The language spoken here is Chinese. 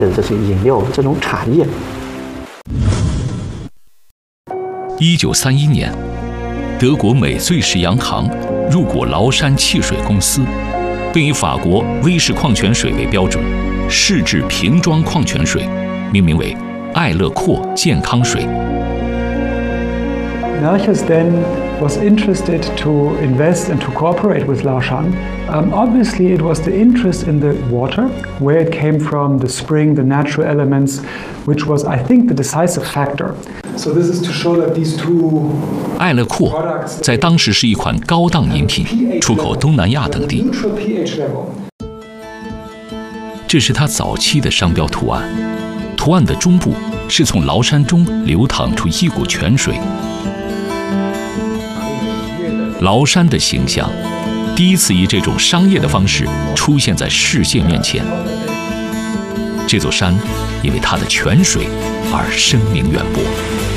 这是饮料这种产业。 1931年，德国美最石洋行入股崂山汽水公司，并以法国威士矿泉水为标准，试制瓶装矿泉水，命名为爱乐阔健康水。 Melchus then was interested to invest and to cooperate with Laoshan. Obviously, it was the interest in the water, where it came from, the spring, the natural elements, which was, I think, the decisive factor. So this is to show that these two 爱乐阔在当时是一款高档饮品，出口东南亚等地。这是它早期的商标图案，图案的中部是从崂山中流淌出一股泉水。崂山的形象第一次以这种商业的方式出现在世界面前。这座山因为它的泉水而声名远播。